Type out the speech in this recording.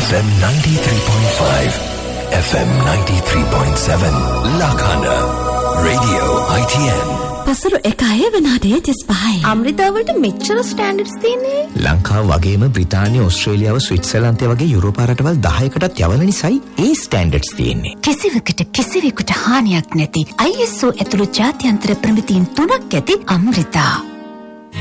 FM 93.5, FM 93.7, Lakana, Radio ITN. පසුරු 1 වෙනාටේ 35යි. අමෘතාවලට මෙච්චර standards තියෙන්නේ. ලංකාව වගේම බ්‍රිතාන්‍ය, ඕස්ට්‍රේලියාව, ස්විට්සර්ලන්තය වගේ යුරෝපා රටවල් 10කටත් යවන නිසායි ඒ ස්ටෑන්ඩඩ්ස් තියෙන්නේ. කිසිවකට කිසිවෙකුට හානියක් නැති ISO ඇතුළු ජාත්‍යන්තර ප්‍රමිතීන් 3ක් ඇති අමෘතා.